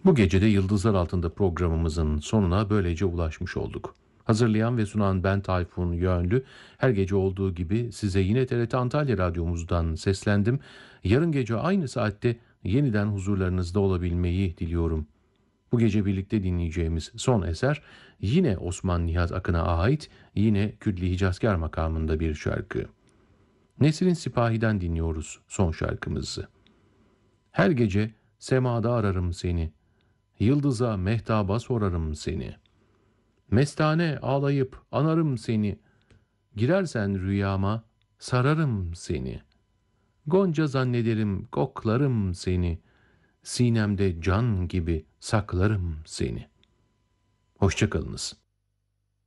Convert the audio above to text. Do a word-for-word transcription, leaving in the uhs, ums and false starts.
Bu gece de Yıldızlar Altında programımızın sonuna böylece ulaşmış olduk. Hazırlayan ve sunan ben Tayfun Yönlü. Her gece olduğu gibi size yine T R T Antalya Radyomuzdan seslendim. Yarın gece aynı saatte yeniden huzurlarınızda olabilmeyi diliyorum. Bu gece birlikte dinleyeceğimiz son eser yine Osman Nihat Akın'a ait, yine Külli Hicazkar makamında bir şarkı. Nesrin Sipahi'den dinliyoruz son şarkımızı. Her gece semada ararım seni. Yıldıza, mehtaba sorarım seni. Mestane ağlayıp anarım seni. Girersen rüyama sararım seni. Gonca zannederim koklarım seni. Sinemde can gibi saklarım seni. Hoşça kalınız.